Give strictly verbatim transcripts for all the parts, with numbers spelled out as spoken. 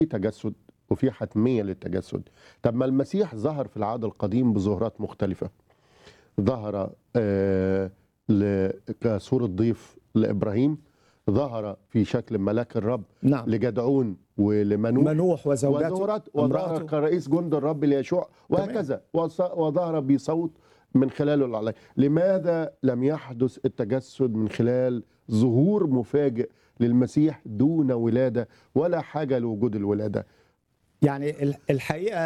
تجسد وفي حتمية للتجسد. طب ما المسيح ظهر في العهد القديم بظهورات مختلفة. ظهر آه ل- كصورة ضيف لإبراهيم، ظهر في شكل ملاك الرب نعم. لجدعون ولمنوح، منوح وزوجته وظهرت وظهر امرأته. كرئيس جند الرب ليشوع، وهكذا وص- وظهر بصوت من خلاله العلي. لماذا لم يحدث التجسد من خلال ظهور مفاجئ للمسيح دون ولادة ولا حاجة لوجود الولادة؟ يعني ال- الحقيقة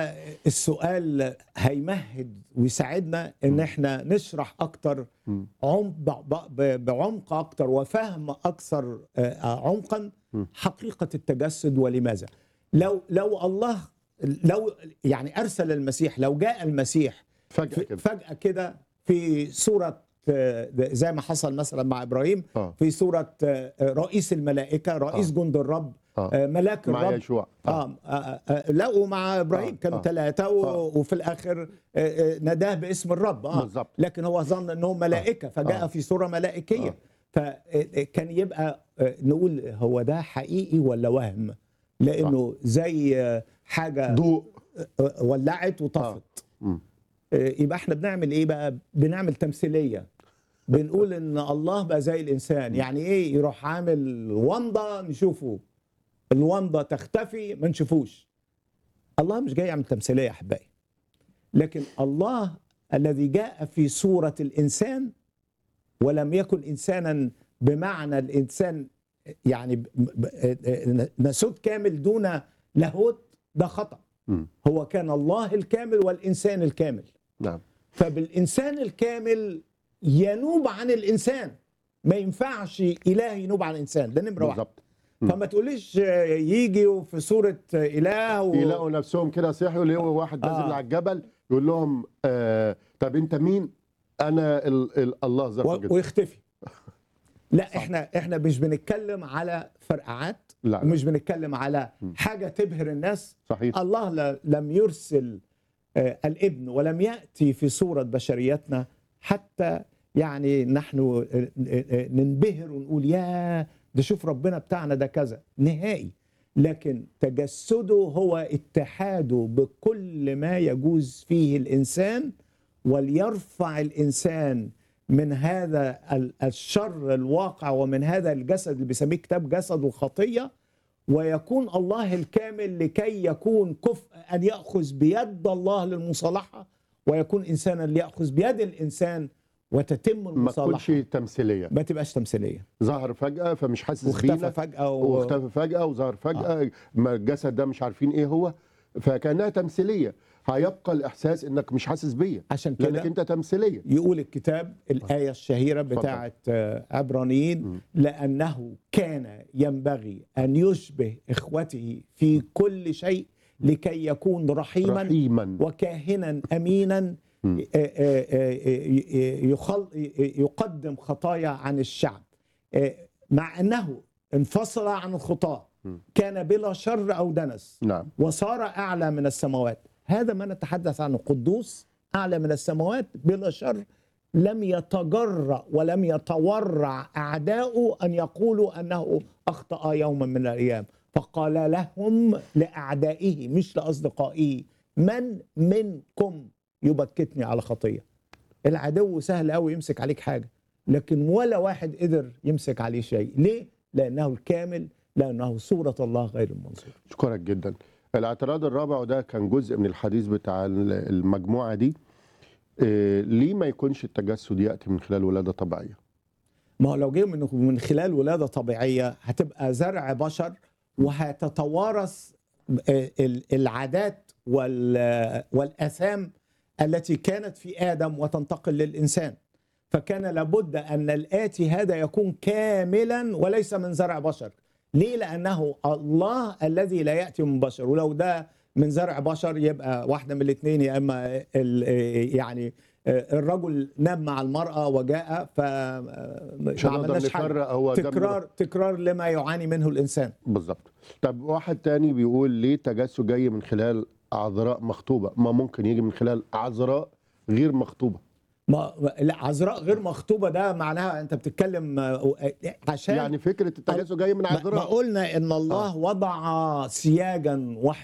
السؤال هيمهد ويساعدنا ان احنا نشرح اكتر مم. عمق ب- ب- بعمق اكتر وفهم اكثر آه، عمقا حقيقة التجسد ولماذا. لو لو الله لو يعني ارسل المسيح، لو جاء المسيح فجأة في- كده. فجأة كده في صورة آه، زي ما حصل مثلا مع ابراهيم، آه. في صورة آه، رئيس الملائكة، رئيس آه. جند الرب، آه. آه، ملاك مع الرب. يشوع. آه. آه. آه. لقوا مع ابراهيم آه. كانوا آه. ثلاثه و... آه. وفي الاخر آه، آه، ناداه باسم الرب. اه بالظبط. لكن هو ظن انهم ملائكه فجاء آه. في صوره ملائكيه. آه. فكان يبقى آه، نقول هو ده حقيقي ولا وهم، لانه زي آه، حاجه ضوء. آه، ولعت وطفت. مم. آه، يبقى احنا بنعمل ايه بقى؟ بنعمل تمثيليه، بنقول ان الله بقى زي الانسان. يعني ايه؟ يروح عامل ومضه نشوفه، الومضه تختفي ما نشوفوش. الله مش جاي يعمل تمثيليه يا احبائي، لكن الله الذي جاء في صوره الانسان ولم يكن انسانا بمعنى الانسان، يعني ب- ب- ناسوت كامل دون لاهوت، ده خطأ. مم. هو كان الله الكامل والانسان الكامل، نعم. فبالانسان الكامل ينوب عن الانسان. ما ينفعش اله ينوب عن الانسان، ده نمره واحد. بالظبط. مم. فما تقوليش يجي في صوره اله و... يلاقوا نفسهم كده صحيوا يلاقوا واحد نازل آه. على الجبل يقول لهم آه طب انت مين؟ انا ال ال الله ذاته و... جدا. ويختفي. لا صح. احنا احنا مش بنتكلم على فرقعات، لا لا. مش بنتكلم على حاجه تبهر الناس. صحيح. الله ل... لم يرسل آه الابن ولم ياتي في صوره بشريتنا حتى يعني نحن آه، آه، ننبهر ونقول يا ده شوف ربنا بتاعنا ده كذا نهائي. لكن تجسده هو اتحاده بكل ما يجوز فيه الانسان، وليرفع الانسان من هذا ال- الشر الواقع ومن هذا الجسد اللي بيسميه كتاب جسد الخطيه، ويكون الله الكامل لكي يكون كفء ان ياخذ بيد الله للمصالحه، ويكون انسانا لياخذ بيد الانسان وتتم ما المصالحه. تكونش تمثيليه. ما تبقاش تمثيليه. ظهر فجأة فمش حاسس واختفى بينا، فجاه و... واختفى فجأة وظهر فجأة. ما الجسد ده مش عارفين ايه هو، فكانها تمثيليه. هيبقى الاحساس انك مش حاسس بيا عشان لانك كده انت تمثيليه. يقول الكتاب الآية الشهيرة بتاعة آه، عبرانيين: لأنه كان ينبغي أن يشبه إخوته في كل شيء لكي يكون رحيما, رحيما. وكاهنا أمينا مم. آه، آه، آه، يخل- يقدم خطايا عن الشعب. آه، مع أنه انفصل عن الخطاة، كان بلا شر أو دنس، نعم. وصار أعلى من السماوات. هذا ما نتحدث عنه، قدوس أعلى من السماوات بلا شر، لم يتجرأ ولم يتورع أعداؤه أن يقولوا أنه أخطأ يوما من الأيام، فقال لهم لأعدائه مش لأصدقائه: من منكم يبكتني على خطية؟ العدو سهل قوي يمسك عليك حاجة، لكن ولا واحد قدر يمسك عليه شيء. ليه؟ لأنه الكامل، لأنه صورة الله غير المنصور. اشكرك جدا. الاعتراض الرابع وده كان جزء من الحديث بتاع المجموعه دي، إيه ليه ما يكونش التجسد ياتي من خلال ولاده طبيعيه؟ ما هو لو جه من من خلال ولادة طبيعية هتبقى زرع بشر، وهتتوارث ال- العادات وال- والآثام التي كانت في آدم وتنتقل للإنسان. فكان لابد أن الآتي هذا يكون كاملا وليس من زرع بشر. ليه؟ لأنه الله الذي لا يأتي من بشر، ولو ده من زرع بشر يبقى واحدة من الاثنين: يا إما ال- يعني الرجل نام مع المرأة وجاء ف مش هنقدر نفرق هو ده تكرار تكرار لما يعاني منه الإنسان. بالظبط. طب واحد تاني بيقول ليه التجسد جاي من خلال عذراء مخطوبه؟ ما ممكن يجي من خلال عذراء غير مخطوبه. ما لا، عذراء غير مخطوبه ده معناها انت بتتكلم آه، عشان يعني فكره التجسد جاي من ما ما عذراء. قلنا ان الله وضع سياجا